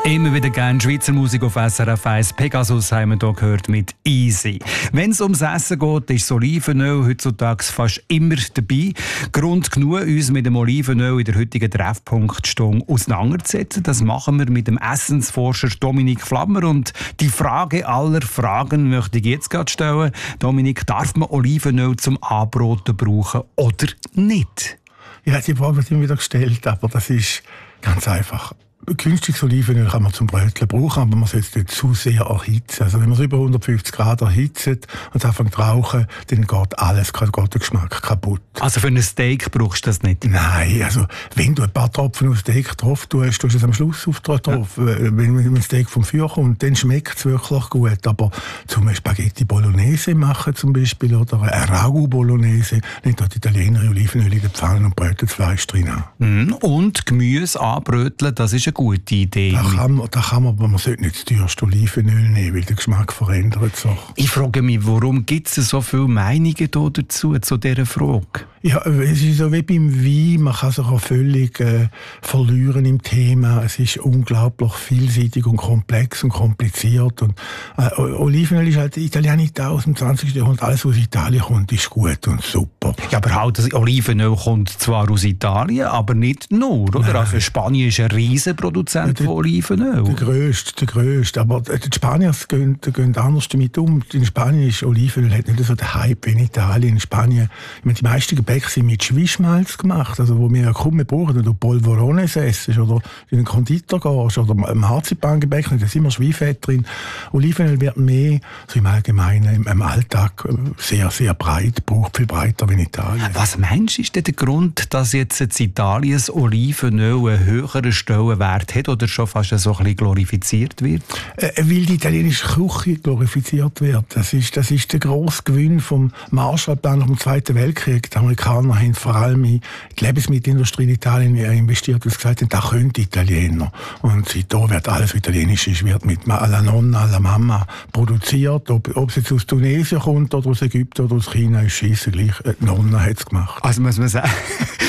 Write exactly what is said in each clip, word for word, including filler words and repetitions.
Immer wieder gerne Schweizer Musik auf S R F eins. Pegasus haben wir hier gehört mit «Easy». Wenn es ums Essen geht, ist das Olivenöl heutzutage fast immer dabei. Grund genug, uns mit dem Olivenöl in der heutigen Treffpunktstunde auseinanderzusetzen. Das machen wir mit dem Essensforscher Dominik Flammer. Und die Frage aller Fragen möchte ich jetzt gerade stellen. Dominik, darf man Olivenöl zum Anbraten brauchen oder nicht? Ja, die Frage wird immer wieder gestellt, aber das ist ganz einfach. Günstiges Olivenöl kann man zum Bröteln brauchen, aber man sollte es nicht zu sehr erhitzen. Also wenn man es über hundertfünfzig Grad erhitzt und es anfängt zu rauchen, dann geht alles, geht der Geschmack kaputt. Also für ein Steak brauchst du das nicht? Nein, also wenn du ein paar Tropfen auf Steak drauf tust, tust du es am Schluss auf drauf. Ja. Wenn, wenn ein Steak vom Feuer kommt, dann schmeckt es wirklich gut. Aber zum Spaghetti Bolognese machen zum Beispiel oder ein Ragu Bolognese, nicht die Italiener Olivenöl in der Pfanne und bröteln das Fleisch drin an. Mm, und Gemüse anbröteln, das ist eine gute Idee. Da kann man, da kann man, aber man sollte nicht das teuerste Olivenöl nehmen, weil der Geschmack verändert sich. Ich frage mich, warum gibt es so viele Meinungen dazu, zu dieser Frage? Ja, es ist so wie beim Wein, man kann sich auch völlig äh, verlieren im Thema. Es ist unglaublich vielseitig und komplex und kompliziert. Und, äh, Olivenöl ist halt Italienità aus dem zwanzigsten Jahrhundert. Alles, was aus Italien kommt, ist gut und super. Ja, aber halt, das Olivenöl kommt zwar aus Italien, aber nicht nur, oder? Nein. Also Spanien ist ein Riesenproduzent ja, von Olivenöl. Der grösste, der grösste. Aber die Spanier gehen, gehen anders damit um. In Spanien ist Olivenöl hat nicht so den Hype wie in Italien. In Spanien, ich meine, die meisten Gebäck sind mit Schwischmalz gemacht, also wo wir ja kaum mehr brauchen, wenn du Polvorones isst oder in den Konditor gehst oder im Marzipangebäck, da ist immer Schweinfett drin. Olivenöl wird mehr, so im Allgemeinen, im, im Alltag sehr, sehr breit gebraucht, viel breiter wie in Italien. Was meinst du, ist denn der Grund, dass jetzt in Italien das Olivenöl einen höheren Stellenwert hat oder schon fast so ein bisschen glorifiziert wird? Äh, weil die italienische Küche glorifiziert wird. Das ist, das ist der grosse Gewinn vom Marshallplan nach dem Zweiten Weltkrieg. Die Amerikaner haben vor allem in die Lebensmittelindustrie in Italien investiert und gesagt haben, das können die Italiener. Und seitdem wird alles, was italienisch ist, wird mit alla Nonna, alla Mama produziert. Ob, ob es jetzt aus Tunesien kommt oder aus Ägypten oder aus China, ist scheisse gleich. Die Nonna hat es gemacht. Also muss man sagen,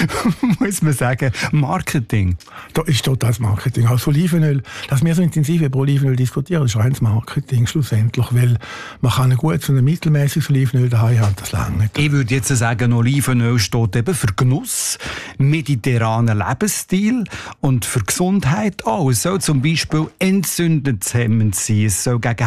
muss man sagen, Marketing. Da ist total das Marketing. Auch das Olivenöl, dass wir so intensiv über Olivenöl diskutieren, ist reines Marketing schlussendlich, weil man kann ein gutes und ein mittelmäßiges Olivenöl daheim haben, das lange nicht. Ich würde jetzt sagen, Olivenöl steht eben für Genuss, mediterranen Lebensstil und für Gesundheit auch. Es soll zum Beispiel entzündungshemmend sein, es soll gegen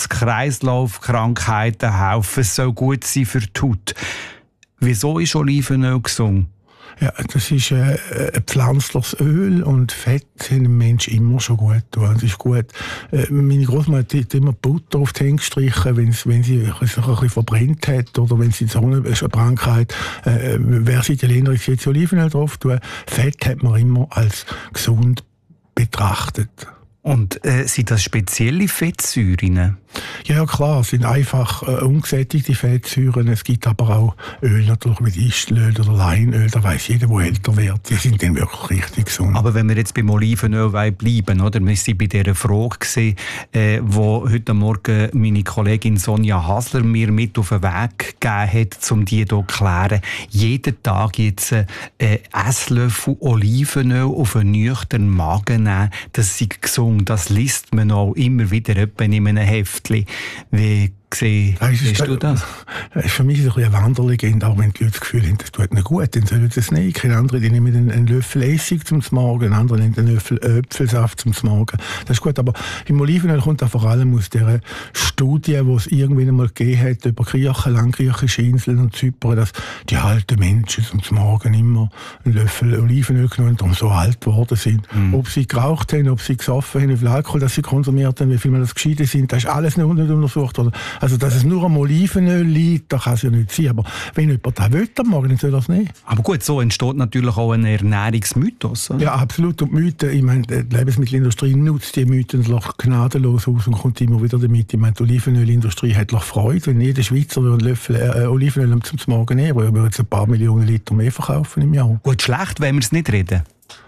Herz-Kreislauf-Krankheiten helfen, es soll gut sein für die Haut. Wieso ist Olivenöl gesund? Ja, das ist äh, ein pflanzliches Öl und Fett sind dem Menschen immer schon gut tun. Das ist gut. Äh, meine Großmutter hat immer Butter auf die Hände gestrichen, wenn sie, wenn sie sich ein bisschen verbrennt hat oder wenn sie so eine Krankheit, äh, wer sie Italiener ist, jetzt Olivenöl drauf tun. Fett hat man immer als gesund betrachtet. Und äh, sind das spezielle Fettsäuren? Ja, klar, es sind einfach äh, ungesättigte Fettsäuren. Es gibt aber auch Öl, natürlich wie Distelöl oder Leinöl. Da weiss jeder, der älter wird. Die sind dann wirklich richtig gesund. Aber wenn wir jetzt beim Olivenöl bleiben, oder? Wir waren bei dieser Frage, gewesen, äh, wo heute Morgen meine Kollegin Sonja Hasler mir mit auf den Weg gegeben hat, um die hier zu klären. Jeden Tag jetzt äh, Esslöffel Olivenöl auf einen nüchternen Magen nehmen, das ist gesund. Das liest man auch immer wieder in einem Heftchen. Wie gesehen, siehst du das? Für mich ist es ein eine Wanderlegende, auch wenn die Leute das Gefühl haben, das tut ihnen gut, dann sollen sie es nicht. Andere die nehmen einen Löffel Essig zum Morgen, andere nehmen einen Löffel Äpfelsaft zum Morgen. Das ist gut, aber im Olivenöl kommt das vor allem aus dieser Studie, die es irgendwann einmal gegeben hat, über Griechen, landgriechische Inseln und Zypern, dass die alten Menschen zum Morgen immer einen Löffel Olivenöl genommen haben und so alt geworden sind. Mhm. Ob sie geraucht haben, ob sie gesoffen haben, wie viel Alkohol das sie konsumiert haben, wie viel man das geschieden sind, das ist alles nicht untersucht. Oder also, dass es nur am Olivenöl liegt, das kann es ja nicht sein. Aber wenn jemand das will am Morgen, dann soll das nicht. Aber gut, so entsteht natürlich auch ein Ernährungsmythos. Oder? Ja, absolut. Und Mythen, ich meine, die Lebensmittelindustrie nutzt die Mythen gnadenlos aus und kommt immer wieder damit. Ich meine, die Olivenölindustrie hat Freude, wenn jeder Schweizer einen Löffel äh, Olivenöl zum Morgen nehmen würde, würde es ein paar Millionen Liter mehr verkaufen im Jahr. Gut, schlecht, wenn wir es nicht reden.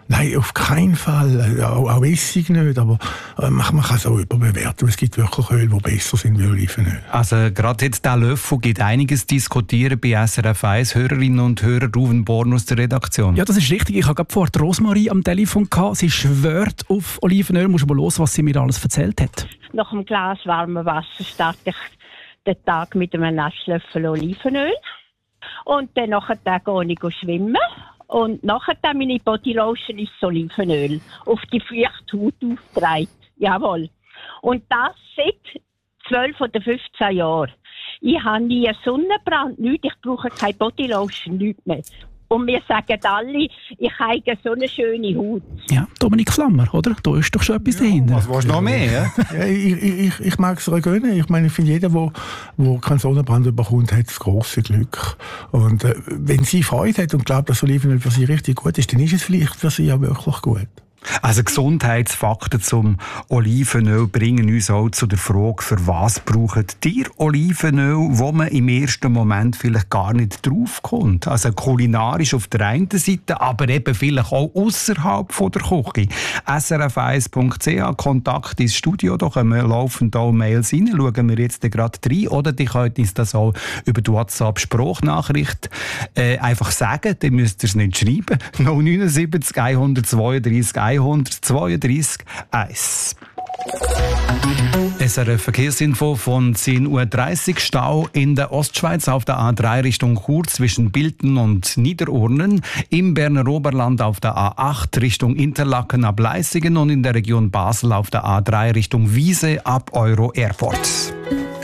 Nein, auf keinen Fall. Auch, auch Essig nicht, aber äh, man, man kann es auch überbewerten. Es gibt wirklich Öl, die besser sind wie Olivenöl. Also gerade jetzt der Löffel gibt einiges diskutieren bei S R F eins. Hörerinnen und Hörer, Ruven Born aus der Redaktion. Ja, das ist richtig. Ich habe gerade vorher Rosmarie am Telefon gehabt. Sie schwört auf Olivenöl. Musst du mal hören, was sie mir alles erzählt hat. Nach einem Glas warmem Wasser starte ich den Tag mit einem Esslöffel Olivenöl. Und dann nachher gehe ich schwimmen. Und nachher dann meine Bodylotion ist Olivenöl. Auf die feuchte Haut aufgetragen. Jawohl. Und das seit zwölf oder fünfzehn Jahren. Ich habe nie einen Sonnenbrand, nichts. Ich brauche keine Bodylotion, nichts mehr. Und wir sagen alle, ich habe so eine schöne Haut. Ja, Dominik Flammer, oder? Da ist doch schon etwas ja, dahinter. Was willst du noch mehr? Ja, ich ich, ich mag es ihr gönnen. Ich meine, ich finde, jeder, der, der keinen Sonnenbrand bekommt, hat das grosse Glück. Und äh, wenn sie Freude hat und glaubt, dass Olivenöl für sie richtig gut ist, dann ist es vielleicht für sie ja wirklich gut. Also Gesundheitsfakten zum Olivenöl bringen uns auch zu der Frage, für was braucht ihr Olivenöl, wo man im ersten Moment vielleicht gar nicht draufkommt. Also kulinarisch auf der einen Seite, aber eben vielleicht auch außerhalb von der Küche. S R F eins Punkt c h, Kontakt ins Studio, da kommen laufend auch Mails rein, schauen wir jetzt gerade rein. Oder die könnt uns das auch über die WhatsApp-Sprachnachricht äh, einfach sagen, dann müsst ihr es nicht schreiben. null neun sieben eins zwei zwei einhundertzweiunddreißig eins. S R F Verkehrsinfo von zehn Uhr dreißig. Stau in der Ostschweiz auf der A drei Richtung Chur zwischen Bilten und Niederurnen, im Berner Oberland auf der A acht Richtung Interlaken ab Leissigen und in der Region Basel auf der A drei Richtung Wiese ab Euro Airport.